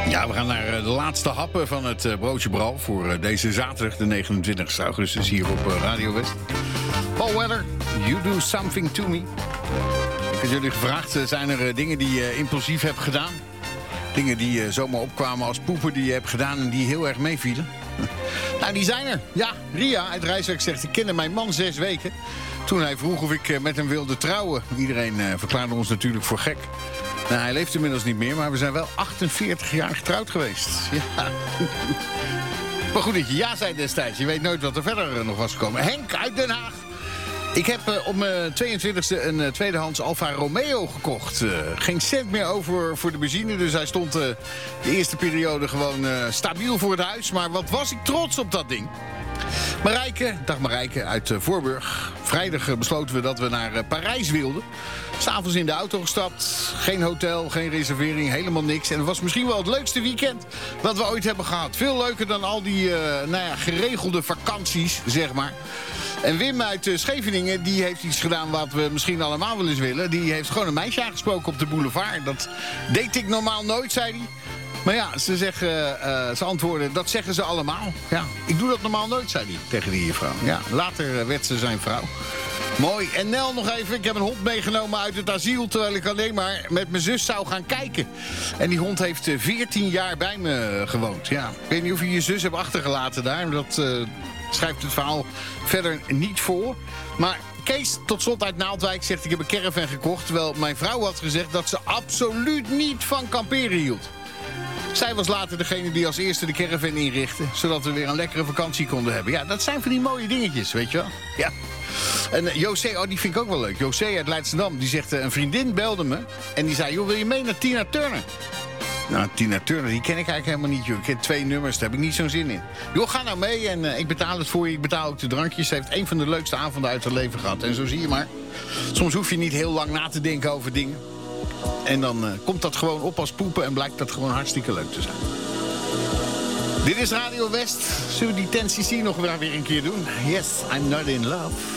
Ja, we gaan naar de laatste happen van het broodje Bral voor deze zaterdag, de 29 augustus, hier op Radio West. Paul Weller, You Do Something To Me. Ik heb jullie gevraagd, zijn er dingen die je impulsief hebt gedaan? Dingen die zomaar opkwamen als poepen die je hebt gedaan en die heel erg meevielen? Nou, die zijn er. Ja, Ria uit Rijswijk zegt, ik kende mijn man 6 weken. Toen hij vroeg of ik met hem wilde trouwen. Iedereen verklaarde ons natuurlijk voor gek. Nou, hij leeft inmiddels niet meer, maar we zijn wel 48 jaar getrouwd geweest. Ja. Maar goed dat je ja zei destijds. Je weet nooit wat er verder nog was gekomen. Henk uit Den Haag. Ik heb op mijn 22e een tweedehands Alfa Romeo gekocht. Geen cent meer over voor de benzine. Dus hij stond de eerste periode gewoon stabiel voor het huis. Maar wat was ik trots op dat ding. Dag Marijke uit Voorburg. Vrijdag besloten we dat we naar Parijs wilden. 'S Avonds in de auto gestapt. Geen hotel, geen reservering, helemaal niks. En het was misschien wel het leukste weekend dat we ooit hebben gehad. Veel leuker dan al die geregelde vakanties, zeg maar. En Wim uit Scheveningen, die heeft iets gedaan wat we misschien allemaal wel eens willen. Die heeft gewoon een meisje aangesproken op de boulevard. Dat deed ik normaal nooit, zei hij. Maar ja, ze antwoorden, dat zeggen ze allemaal. Ja, ik doe dat normaal nooit, zei hij tegen die vrouw. Ja, later werd ze zijn vrouw. Mooi. En Nel nog even. Ik heb een hond meegenomen uit het asiel, terwijl ik alleen maar met mijn zus zou gaan kijken. En die hond heeft 14 jaar bij me gewoond. Ja, ik weet niet of je je zus hebt achtergelaten daar. Dat schrijft het verhaal verder niet voor. Maar Kees, tot slot uit Naaldwijk, zegt ik heb een caravan gekocht. Terwijl mijn vrouw had gezegd dat ze absoluut niet van kamperen hield. Zij was later degene die als eerste de caravan inrichtte, zodat we weer een lekkere vakantie konden hebben. Ja, dat zijn van die mooie dingetjes, weet je wel. Ja. En José, die vind ik ook wel leuk. José uit Leidschendam, die zegt, een vriendin belde me en die zei, joh, wil je mee naar Tina Turner? Nou, Tina Turner, die ken ik eigenlijk helemaal niet, joh. Ik ken 2 nummers, daar heb ik niet zo'n zin in. Joh, ga nou mee en ik betaal het voor je. Ik betaal ook de drankjes. Ze heeft een van de leukste avonden uit haar leven gehad. En zo zie je maar. Soms hoef je niet heel lang na te denken over dingen. En dan komt dat gewoon op als poepen en blijkt dat gewoon hartstikke leuk te zijn. Dit is Radio West. Zullen we die 10cc nog weer een keer doen? Yes, I'm not in love.